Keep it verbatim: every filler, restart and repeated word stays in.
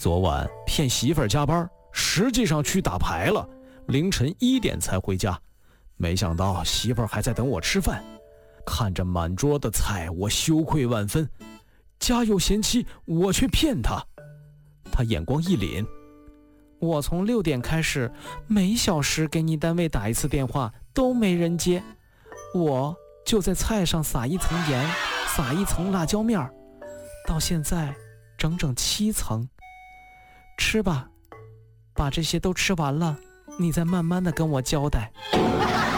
昨晚骗媳妇儿加班，实际上去打牌了，凌晨一点才回家。没想到媳妇儿还在等我吃饭，看着满桌的菜，我羞愧万分。家有贤妻，我却骗她。她眼光一凛， 我从六点开始，每小时给你单位打一次电话，都没人接。我就在菜上撒一层盐，撒一层辣椒面，到现在整整七层。吃吧，把这些都吃完了，你再慢慢的跟我交代。